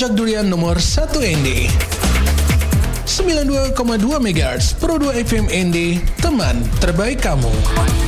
Rujak Durian nomor 1 ND. 92,2 MHz Pro 2 FM ND, teman terbaik kamu.